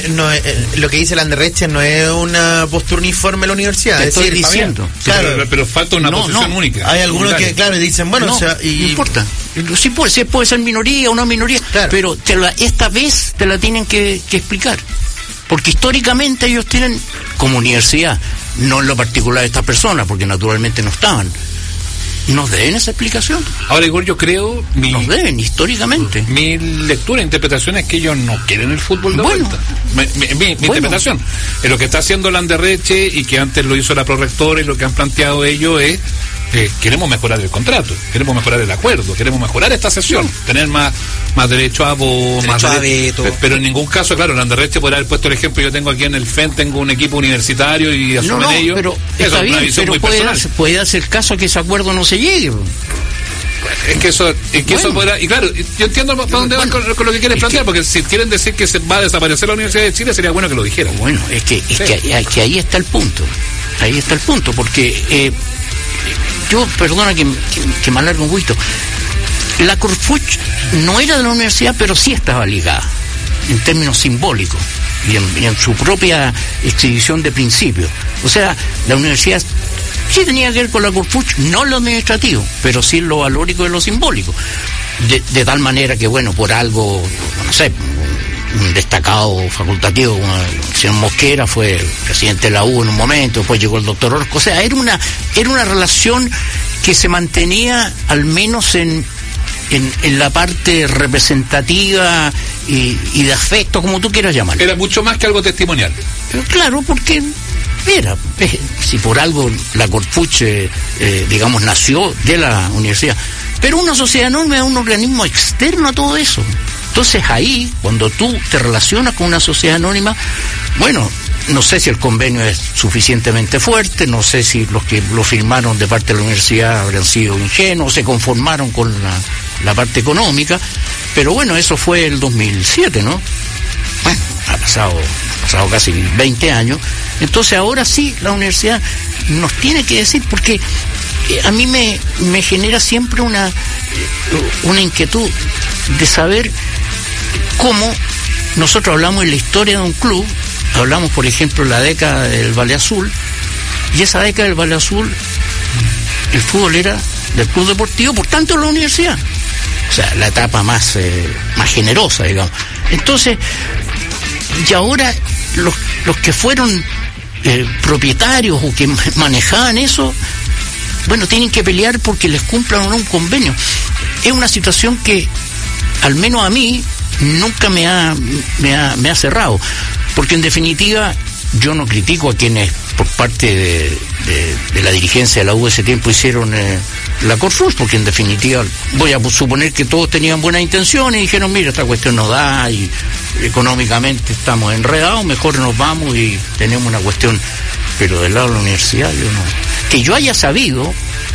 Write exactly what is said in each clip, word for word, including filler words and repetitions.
es, no es, lo que dice Landerreche no es una postura uniforme de la universidad. Te es estoy decir, diciendo. Claro, pero, pero falta una no, posición no. única. Hay algunos que, claro, dicen, bueno, no, o sea, y... no importa. Sí puede, sí puede ser minoría o no minoría, claro. Pero te la, esta vez te la tienen que, que explicar. Porque históricamente ellos tienen, como universidad, no en lo particular de estas personas, porque naturalmente no estaban, nos deben esa explicación. Ahora, Igor, yo creo... Mi, nos deben, históricamente. Mi lectura e interpretación es que ellos no quieren el fútbol de bueno, vuelta. Mi, mi, mi, mi bueno. interpretación. Es lo que está haciendo Landerreche y que antes lo hizo la prorectora y lo que han planteado ellos es eh, queremos mejorar el contrato, queremos mejorar el acuerdo, queremos mejorar esta sesión, sí. tener más más derecho a voz, más a derecho, veto. Pero en ningún caso, claro, Landerreche podrá haber puesto el ejemplo, yo tengo aquí en el F E N, tengo un equipo universitario y asumen no, no, ellos. Pero eso está es bien, una visión pero muy puede, personal. darse, puede darse el caso que ese acuerdo no se llegue. Es que eso, es que bueno. eso podrá, y claro, yo entiendo para dónde bueno, van con, con lo que quieres plantear, que, porque si quieren decir que se va a desaparecer la Universidad de Chile, sería bueno que lo dijeran. Bueno, es que, es sí. que, que ahí está el punto, ahí está el punto, porque eh, yo, perdona que, que, que me alargue un poquito, la Corfuch no era de la universidad, pero sí estaba ligada, en términos simbólicos, y en, y en su propia exhibición de principios. O sea, la universidad sí tenía que ver con la Corfuch, no lo administrativo, pero sí lo valórico y lo simbólico. De, de tal manera que, bueno, por algo, no sé, un destacado facultativo, como el señor Mosquera, fue presidente de la U en un momento, después llegó el doctor Orozco. O sea, era una, era una relación que se mantenía al menos en, en, en la parte representativa y, y de afecto, como tú quieras llamarlo. Era mucho más que algo testimonial. Pero claro, porque era, eh, si por algo la Corfuch, eh, eh, digamos, nació de la universidad, pero una sociedad anónima es un organismo externo a todo eso. Entonces ahí, cuando tú te relacionas con una sociedad anónima, bueno, no sé si el convenio es suficientemente fuerte, no sé si los que lo firmaron de parte de la universidad habrán sido ingenuos, se conformaron con la, la parte económica, pero bueno, eso fue el dos mil siete, ¿no? Bueno, ha pasado, ha pasado casi veinte años, entonces ahora sí la universidad nos tiene que decir, porque eh, a mí me, me genera siempre una, una inquietud de saber cómo nosotros hablamos en la historia de un club, hablamos por ejemplo de la década del Valle Azul, y esa década del Valle Azul el fútbol era del club deportivo, por tanto la universidad, o sea, la etapa más eh, más generosa, digamos. Entonces, y ahora los, los que fueron eh, propietarios o que manejaban eso, bueno, tienen que pelear porque les cumplan o no un convenio. Es una situación que al menos a mí nunca me ha, me ha, me ha cerrado, porque en definitiva yo no critico a quienes por parte de, de, de la dirigencia de la U ese tiempo hicieron eh, la Corfuch, porque en definitiva voy a suponer que todos tenían buenas intenciones y dijeron, mira, esta cuestión no da y económicamente estamos enredados, mejor nos vamos y tenemos una cuestión. Pero del lado de la universidad yo no, que yo haya sabido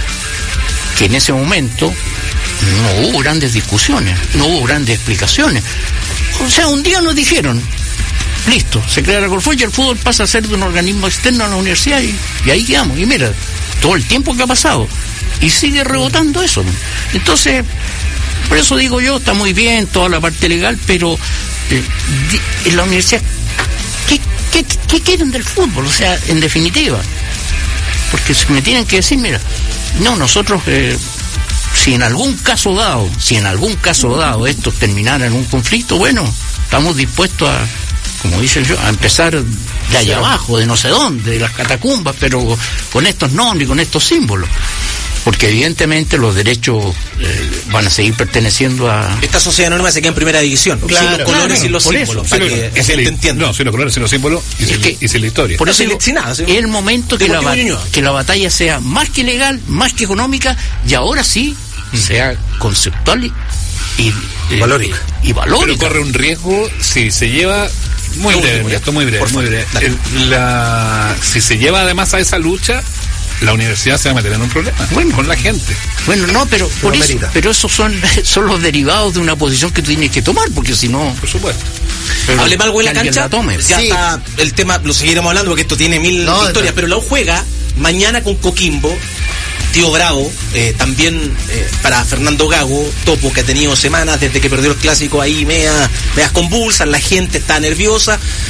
que en ese momento no hubo grandes discusiones, no hubo grandes explicaciones. O sea, un día nos dijeron, listo, se crea la Corfuch y el fútbol pasa a ser de un organismo externo a la universidad y, y ahí quedamos. Y mira, todo el tiempo que ha pasado y sigue rebotando eso. Entonces, por eso digo yo, está muy bien toda la parte legal, pero eh, en la universidad, ¿qué, qué, qué quieren del fútbol? O sea, en definitiva, porque me tienen que decir, mira, no, nosotros... Eh, si en algún caso dado, si en algún caso dado esto terminara en un conflicto, bueno, estamos dispuestos a, como dice yo, a empezar de allá abajo, de no sé dónde, de las catacumbas, pero con estos nombres y con estos símbolos. Porque evidentemente los derechos eh, van a seguir perteneciendo a... Esta sociedad anónima se queda en primera división, claro, sin los colores claro, y los símbolos, eso, para sí, que, que se entienda. No, sin los colores, sin los símbolos y, sin, que, y sin la historia. Por eso no, digo, sin nada, ¿sí? Es el momento que la, que la batalla sea más que legal, más que económica, y ahora sí mm. sea conceptual y, y, y valórica. Y, y valórica. Pero corre un riesgo si se lleva... Muy no, breve, muy esto muy breve, muy breve. El, la, si se lleva además a esa lucha, la universidad se va a meter en un problema, bueno, con la gente. Bueno, no, pero por eso, pero esos son, son los derivados de una posición que tú tienes que tomar, porque si no... Por supuesto. Hable mal en la cancha, la tome. Ya sí. Está el tema, lo seguiremos hablando porque esto tiene mil no, historias, no. Pero la U juega mañana con Coquimbo, Tío Bravo, eh, también eh, para Fernando Gago, Topo, que ha tenido semanas desde que perdió el clásico ahí, media, medias convulsas, la gente está nerviosa.